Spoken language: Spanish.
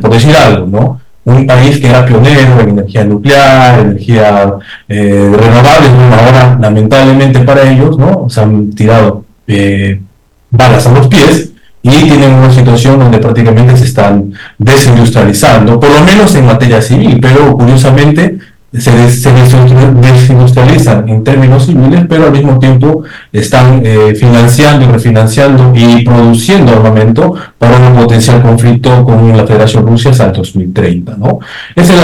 por decir algo, ¿no? Un país que era pionero en energía nuclear, energía renovable, bueno, ahora lamentablemente para ellos, ¿no? Se han tirado balas a los pies y tienen una situación donde prácticamente se están desindustrializando, por lo menos en materia civil, pero curiosamente se desindustrializan en términos civiles, pero al mismo tiempo están financiando y refinanciando y produciendo armamento para un potencial conflicto con la Federación Rusa hasta el 2030, ¿no? Esa es